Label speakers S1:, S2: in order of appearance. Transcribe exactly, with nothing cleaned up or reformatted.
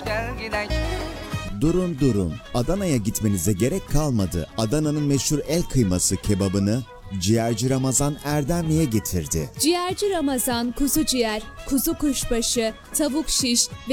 S1: gel gidek.
S2: Durun durun, Adana'ya gitmenize gerek kalmadı. Adana'nın meşhur el kıyması kebabını Ciğerci Ramazan Erdemli'ye getirdi.
S3: Ciğerci Ramazan kuzu ciğer, kuzu kuşbaşı, tavuk şiş ve